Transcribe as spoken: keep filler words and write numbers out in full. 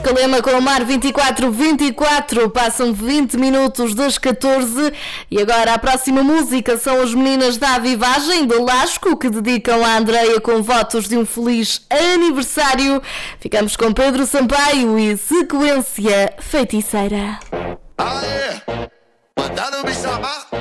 Calema com o Mar vinte e quatro vinte e quatro. Passam vinte minutos das catorze e agora a próxima música são as meninas da Avivagem de Lasco, que dedicam a Andreia com votos de um feliz aniversário. Ficamos com Pedro Sampaio e Sequência Feiticeira. Aê, mandaram me chamar.